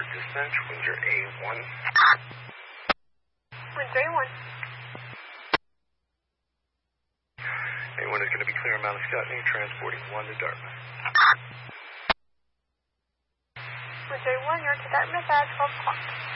dispatch, Windsor A1. Windsor A1. A1 is going to be clear on Mount Scottney, transporting 1 to Dartmouth. Windsor A1, you're to Dartmouth at 12 o'clock.